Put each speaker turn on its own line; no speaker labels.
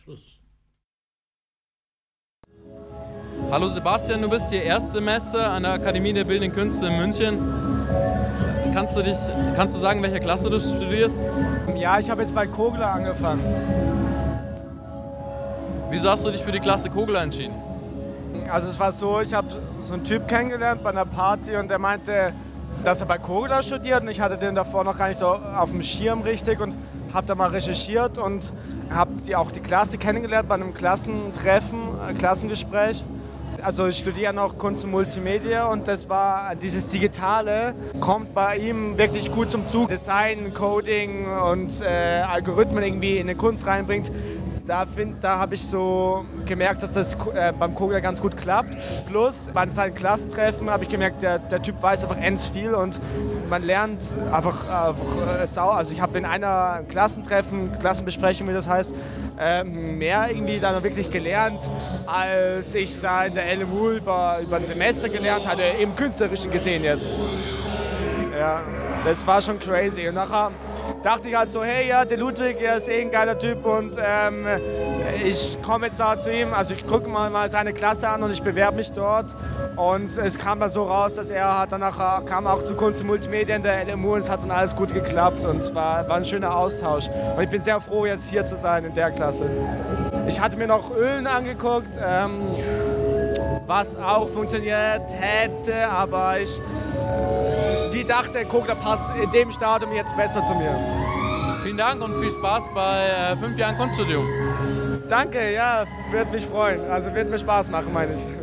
Schluss.
Hallo Sebastian, du bist hier Erstsemester an der Akademie der Bildenden Künste in München. Kannst du sagen, welche Klasse du studierst?
Ja, ich habe jetzt bei Kogler angefangen.
Wieso hast du dich für die Klasse Kogler entschieden?
Also es war so, ich habe so einen Typ kennengelernt bei einer Party und der meinte, dass er bei Kogler studiert und ich hatte den davor noch gar nicht so auf dem Schirm richtig und habe da mal recherchiert und habe auch die Klasse kennengelernt bei einem Klassentreffen, Klassengespräch. Also ich studiere noch Kunst und Multimedia und das war dieses Digitale, kommt bei ihm wirklich gut zum Zug. Design, Coding und Algorithmen irgendwie in die Kunst reinbringt. Da habe ich so gemerkt, dass das beim Kogler ganz gut klappt. Plus bei seinen Klassentreffen habe ich gemerkt, der Typ weiß einfach ends viel und man lernt einfach also ich habe in einer Klassenbesprechung, wie das heißt, mehr irgendwie dann wirklich gelernt, als ich da in der LMU über ein Semester gelernt hatte, im Künstlerischen gesehen jetzt. Ja, das war schon crazy. Und nachher dachte ich halt so, hey, ja, der Ludwig, er ist ein geiler Typ und ich komme jetzt da zu ihm, also ich gucke mal seine Klasse an und ich bewerbe mich dort und es kam dann so raus, dass kam auch zu Kunst und Multimedia in der LMU und es hat dann alles gut geklappt und es war ein schöner Austausch und ich bin sehr froh, jetzt hier zu sein in der Klasse. Ich hatte mir noch Ölen angeguckt, was auch funktioniert hätte, aber ich dachte, Kogler passt in dem Stadium jetzt besser zu mir.
Vielen Dank und viel Spaß bei 5 Jahren Kunststudium.
Danke, ja, wird mich freuen. Also wird mir Spaß machen, meine ich.